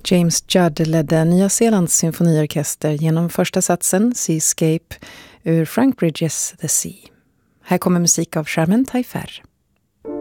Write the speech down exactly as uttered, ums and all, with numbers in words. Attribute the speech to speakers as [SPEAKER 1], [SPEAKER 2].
[SPEAKER 1] James Judd ledde Nya Zeelands symfoniorkester genom första satsen Seascape ur Frank Bridges The Sea. Här kommer musik av Charmaine Taillefer.